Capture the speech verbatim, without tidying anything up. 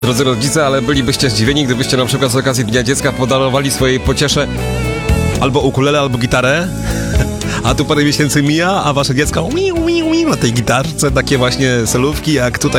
Drodzy rodzice, ale bylibyście zdziwieni, gdybyście na przykład z okazji Dnia Dziecka podarowali swojej pociesze albo ukulele, albo gitarę, a tu parę miesięcy mija, a wasze dziecko ui, ui, ui, na tej gitarce takie właśnie solówki, jak tutaj